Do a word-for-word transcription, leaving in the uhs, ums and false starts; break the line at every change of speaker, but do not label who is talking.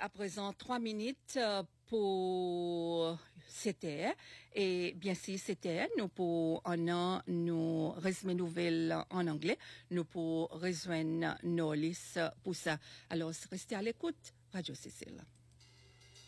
à présent trois minutes pour C T R. Et bien sûr, C T R, nous pour un an, nous résumé nouvelles en anglais, nous pour rejoindre nos listes pour ça. Alors, restez à l'écoute, Radio Cécile.